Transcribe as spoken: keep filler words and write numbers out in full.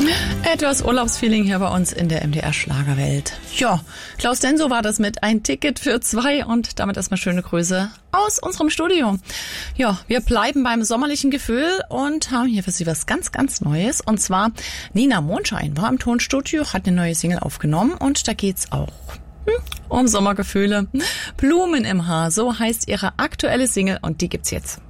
Etwas Urlaubsfeeling hier bei uns in der M D R Schlagerwelt. Ja, Klaus Denso war das mit Ein Ticket für zwei und damit erstmal schöne Grüße aus unserem Studio. Ja, wir bleiben beim sommerlichen Gefühl und haben hier für Sie was ganz, ganz Neues. Und zwar Nina Mondschein war im Tonstudio, hat eine neue Single aufgenommen und da geht's auch hm, um Sommergefühle. Blumen im Haar, so heißt ihre aktuelle Single und die gibt's jetzt.